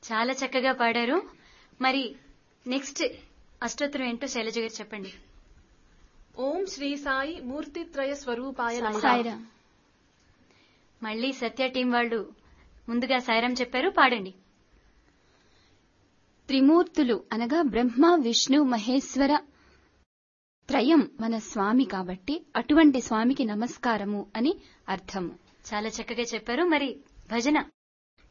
చాలా చక్కగా పాడారు. మరి నెక్స్ట్ అష్టోత్తరం ఏంటో శైలజ గారు చెప్పండి. ఓం శ్రీ సాయి మూర్తిత్రయ స్వరూపాయ సాయిరాం. మళ్ళీ సత్య టీం వాళ్ళు ముందుగా సాయిరాం చెప్పారు, పాడండి. త్రిమూర్తులు అనగా బ్రహ్మ విష్ణు మహేశ్వర త్రయం మన స్వామి కాబట్టి అటువంటి స్వామికి నమస్కారము అని అర్థము. చాలా చక్కగా చెప్పారు. మరి భజన